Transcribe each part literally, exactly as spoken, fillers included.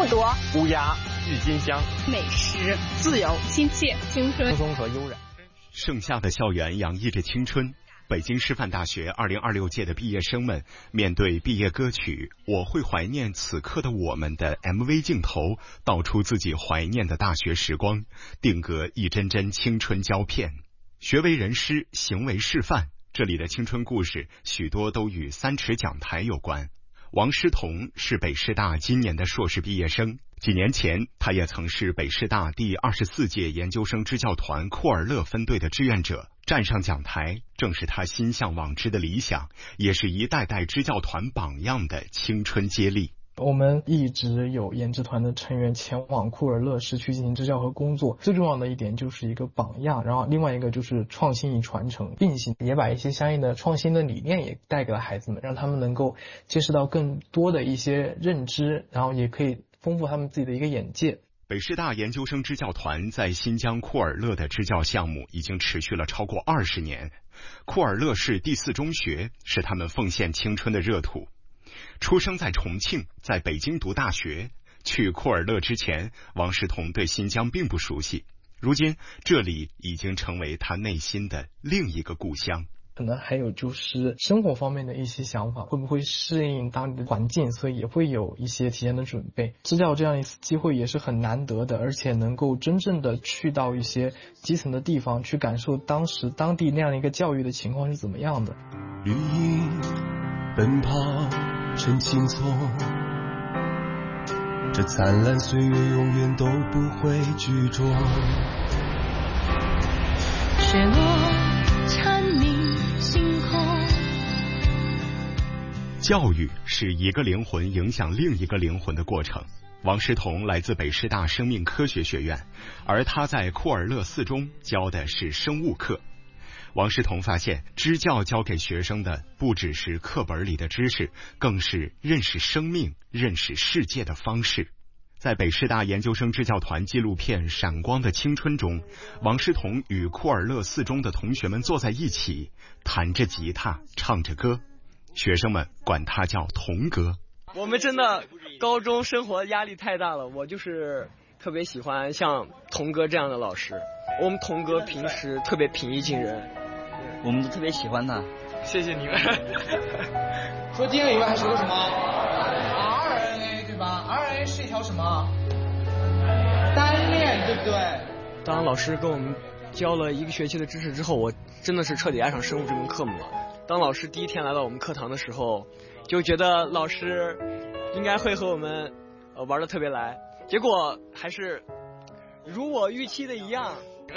多， 乌鸦、郁金香、 美食、自由、亲切、青春、 轻松和悠然。 盛夏的校园洋溢着青春。北京师范大学二零二六届的毕业生们面对毕业歌曲《我会怀念此刻的我们》的 M V 镜头，道出自己怀念的大学时光，定格一帧帧青春胶片。学为人师，行为示范，这里的青春故事许多都与三尺讲台有关。王诗彤是北师大今年的硕士毕业生，几年前他也曾是北师大第二十四届研究生支教团库尔勒分队的志愿者，站上讲台正是他心向往之的理想，也是一代代支教团榜样的青春接力。 我们一直有研支团的成员前往库尔勒市区进行支教和工作，最重要的一点就是一个榜样，然后另外一个就是创新与传承并行，也把一些相应的创新的理念也带给了孩子们，让他们能够接触到更多的一些认知，然后也可以丰富他们自己的一个眼界。 北师大研究生支教团在新疆库尔勒的支教项目已经持续了超过二十年，库尔勒市第四中学是他们奉献青春的热土。出生在重庆，在北京读大学。去库尔勒之前，王诗彤对新疆并不熟悉，如今这里已经成为他内心的另一个故乡。 可能还有就是生活方面的一些想法，会不会适应当地的环境，所以也会有一些提前的准备。支教这样一次机会也是很难得的，而且能够真正的去到一些基层的地方，去感受当时当地那样一个教育的情况是怎么样的。 绿荫奔跑成青葱，这灿烂岁月永远都不会居中。 雪落蝉鸣星空。 教育是一个灵魂影响另一个灵魂的过程。王诗彤来自北师大生命科学学院，而他在库尔勒四中教的是生物课。王诗彤发现，支教教给学生的不只是课本里的知识，更是认识生命、认识世界的方式。在北师大研究生支教团纪录片《闪光的青春》中，王诗彤与库尔勒四中的同学们坐在一起，弹着吉他，唱着歌，学生们管他叫童哥。 我们真的高中生活压力太大了，我就是特别喜欢像童哥这样的老师。我们童哥平时特别平易近人， 我们都特别喜欢他。 谢谢你们。 说今天以外还学过什么 ？R N A 对吧 ？R N A 是一条什么单链，对不对？ 当老师跟我们教了一个学期的知识之后，我真的是彻底爱上生物这门课目了。当老师第一天来到我们课堂的时候，就觉得老师应该会和我们呃玩得特别来，结果还是如我预期的一样。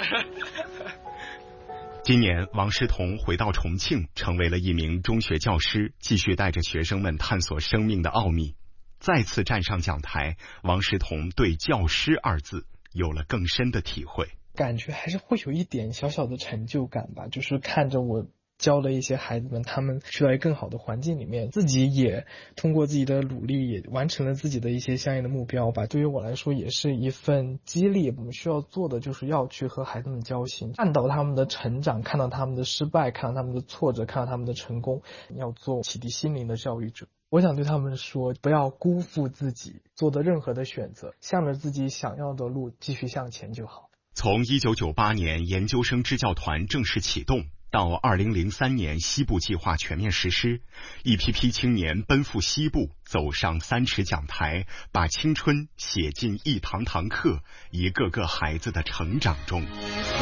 今年王诗彤回到重庆，成为了一名中学教师，继续带着学生们探索生命的奥秘。再次站上讲台，王诗彤对教师二字有了更深的体会， 感觉还是会有一点小小的成就感吧，就是看着我教的一些孩子们，他们去到一个更好的环境里面，自己也通过自己的努力也完成了自己的一些相应的目标吧。对于我来说也是一份激励，我们需要做的就是要去和孩子们交心，看到他们的成长，看到他们的失败，看到他们的挫折，看到他们的成功，要做启迪心灵的教育者。我想对他们说，不要辜负自己做的任何的选择，向着自己想要的路继续向前就好。 从一九九八年研究生支教团正式启动到二零零三年西部计划全面实施，一批批青年奔赴西部，走上三尺讲台，把青春写进一堂堂课，一个个孩子的成长中。